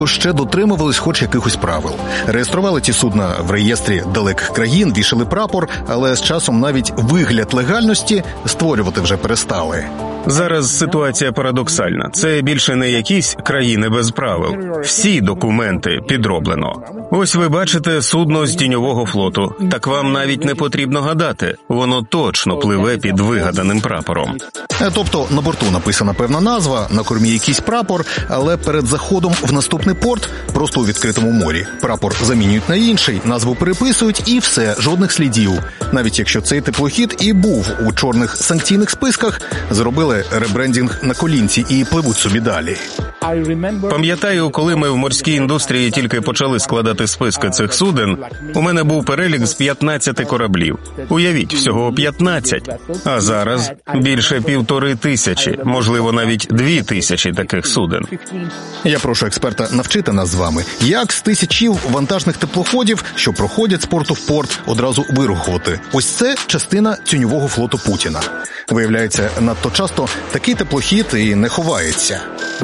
ще дотримувались хоч якихось правил. Реєстрували ті судна в реєстрі далеких країн, вішали прапор, але з часом навіть вигляд легальності створювати вже перестали. Зараз ситуація парадоксальна. Це більше не якісь країни без правил. Всі документи підроблено. Ось ви бачите судно з тіньового флоту. Так вам навіть не потрібно гадати. Воно точно пливе під вигаданим прапором. Тобто на борту написана певна назва, на кормі якийсь прапор, але перед заходом в наступний порт, просто у відкритому морі, прапор замінюють на інший, назву переписують і все, жодних слідів. Навіть якщо цей теплохід і був у чорних санкційних списках, зробили ребрендінг на колінці і пливуть собі далі. Пам'ятаю, коли ми в морській індустрії тільки почали складати списки цих суден, у мене був перелік з 15 кораблів. Уявіть, всього 15. А зараз більше 1500, можливо, навіть 2000 таких суден. Я прошу експерта навчити нас з вами, як з тисячів вантажних теплоходів, що проходять з порту в порт, одразу вирахувати. Ось це частина тіньового флоту Путіна. Виявляється, надто часто такий теплохід і не ховається.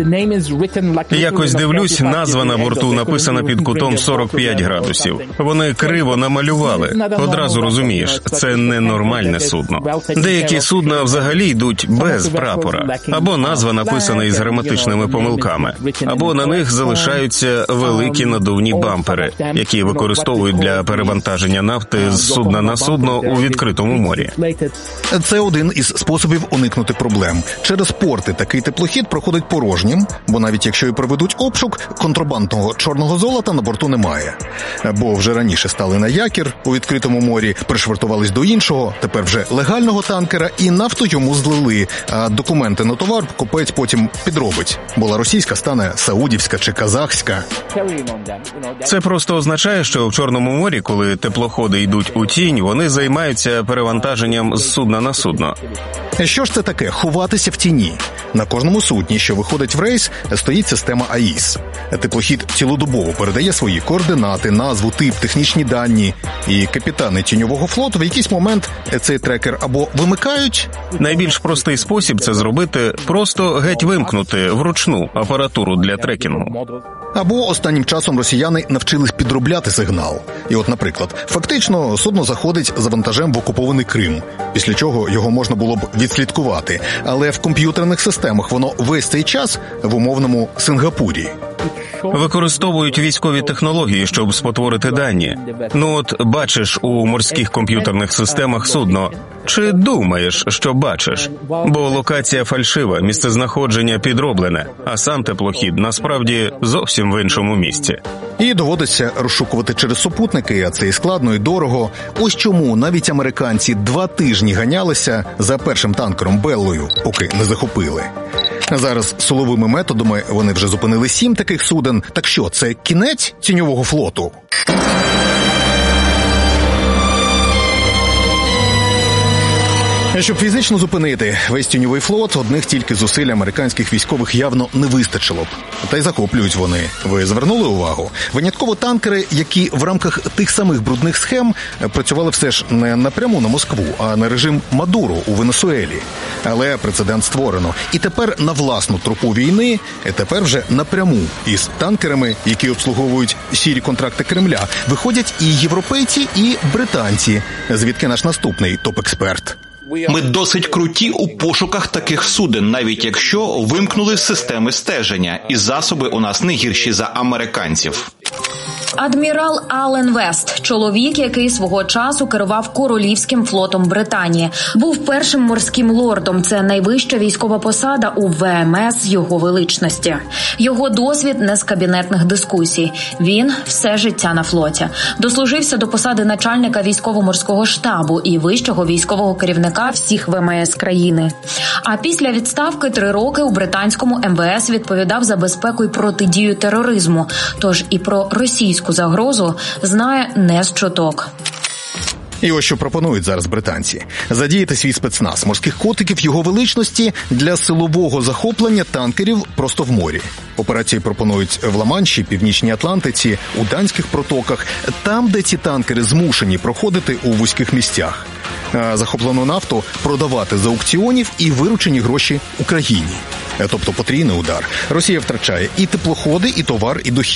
Якось дивлюсь, назва на борту написана під кутом 45 градусів. Вони криво намалювали. Одразу розумієш, це ненормальне судно. Деякі судна взагалі йдуть без прапора. Або назва написана із граматичними помилками. Або на них залишаються великі надувні бампери, які використовують для перевантаження нафти з судна на судно у відкритому морі. Це один із способів уникнути проблем. Через порти такий теплохід проходить порожнім, бо навіть якщо і проведуть обшук, контрабандного чорного золота на борту немає. Бо вже раніше стали на якір у відкритому морі, пришвартувались до іншого, тепер вже легального танкера, і нафту йому злили, а документи на товар купець потім підробить. Була російська, стане саудівська чи казахська. Це просто означає, що в Чорному морі, коли теплоходи йдуть у тінь, вони займаються перевантаженням з судна на судно. Що ж це таке – ховатися в тіні? На кожному судні, що виходить в рейс, стоїть система АІС. Теплохід цілодобово передає свої координати, назву, тип, технічні дані. І капітани тіньового флоту в якийсь момент цей трекер або вимикають. Найбільш простий спосіб це зробити – просто геть вимкнути вручну апаратуру для трекінгу. Або останнім часом росіяни навчились підробляти сигнал. І от, наприклад, фактично судно заходить за вантажем в окупований Крим, після чого його можна було б відслідкувати. Але в комп'ютерних системах воно весь цей час в умовному Сингапурі. Використовують військові технології, щоб спотворити дані. Ну от бачиш у морських комп'ютерних системах судно. Чи думаєш, що бачиш? Бо локація фальшива, місцезнаходження підроблене, а сам теплохід насправді зовсім в іншому місці. І доводиться розшукувати через супутники, а це і складно, і дорого. Ось чому навіть американці 2 тижні ганялися за першим танкером Беллою, поки не захопили. Зараз силовими методами вони вже зупинили 7 таких суден. Так що, це кінець тіньового флоту? Щоб фізично зупинити весь тіньовий флот, одних тільки зусиль американських військових явно не вистачило б. Та й захоплюють вони. Ви звернули увагу? Винятково танкери, які в рамках тих самих брудних схем працювали все ж не напряму на Москву, а на режим Мадуро у Венесуелі. Але прецедент створено. І тепер на власну трупу війни, і тепер вже напряму із танкерами, які обслуговують сірі контракти Кремля, виходять і європейці, і британці. Звідки наш наступний топ-експерт? Ми досить круті у пошуках таких суден, навіть якщо вимкнули системи стеження, і засоби у нас не гірші за американців. Адмірал Ален Вест, чоловік, який свого часу керував Королівським флотом Британії, був першим морським лордом. Це найвища військова посада у ВМС Його Величності. Його досвід не з кабінетних дискусій. Він все життя на флоті. Дослужився до посади начальника військово-морського штабу і вищого військового керівника всіх ВМС країни. А після відставки 3 роки у британському МВС відповідав за безпеку і протидію тероризму. Тож і про російську загрозу знає не з чуток. І ось що пропонують зараз британці. Задіяти свій спецназ морських котиків Його Величності для силового захоплення танкерів просто в морі. Операції пропонують в Ла-Манші, Північній Атлантиці, у Данських протоках, там, де ці танкери змушені проходити у вузьких місцях. А захоплену нафту продавати з аукціонів і виручені гроші Україні. тобто потрійний удар. Росія втрачає і теплоходи, і товар, і дохід.